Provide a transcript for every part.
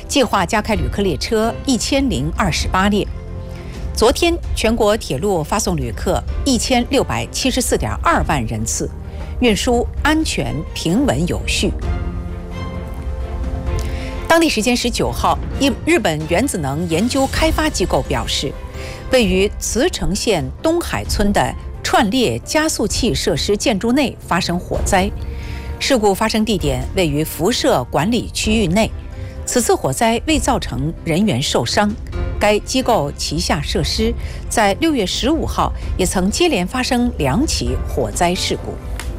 计划加开旅客列车1028列。昨天，全国铁路发送旅客1674.2万人次，运输安全平稳有序。当地时间19号，日本原子能研究开发机构表示，位于茨城县东海村的串列加速器设施建筑内发生火灾，事故发生地点位于辐射管理区域内。此次火灾未造成人员受伤。该机构旗下设施在6月15号也曾接连发生2起火灾事故。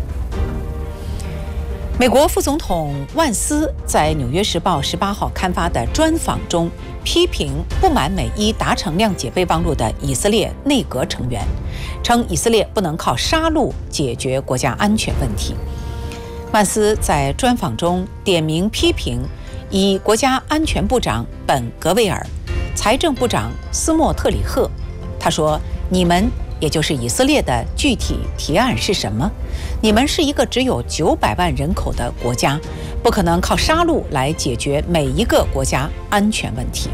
美国副总统万斯在《纽约时报》18号刊发的专访中，批评不满美伊达成谅解备忘录的以色列内阁成员，称以色列不能靠杀戮解决国家安全问题。万斯在专访中点名批评以国家安全部长本·格维尔、财政部长斯莫特里赫。他说：“你们，也就是以色列的具体提案是什么？你们是一个只有900万人口的国家，不可能靠杀戮来解决每一个国家安全问题。”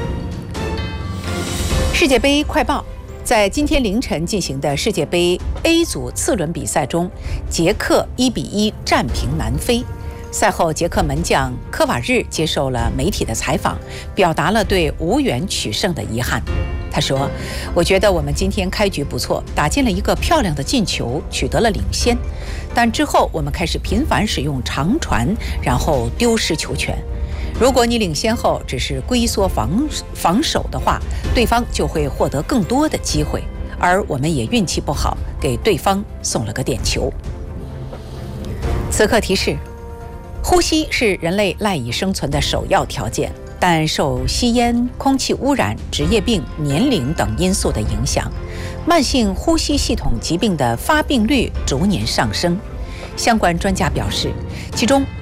世界杯快报：在今天凌晨进行的世界杯 A 组次轮比赛中，捷克1-1战平南非。赛后，捷克门将科瓦日接受了媒体的采访，表达了对无缘取胜的遗憾。他说：“我觉得我们今天开局不错，打进了一个漂亮的进球，取得了领先。但之后我们开始频繁使用长传，然后丢失球权。如果你领先后只是龟缩防守的话，对方就会获得更多的机会。而我们也运气不好，给对方送了个点球。”此刻提示：呼吸是人类赖以生存的首要条件，但受吸烟、空气污染、职业病、年龄等因素的影响，慢性呼吸系统疾病的发病率逐年上升。相关专家表示，其中